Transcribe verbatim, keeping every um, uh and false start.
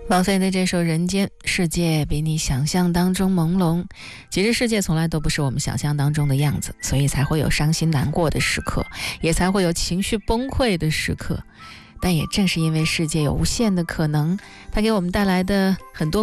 王菲的这首《人间》，世界比你想象当中朦胧。其实世界从来都不是我们想象当中的样子，所以才会有伤心难过的时刻，也才会有情绪崩溃的时刻。但也正是因为世界有无限的可能，它给我们带来的很多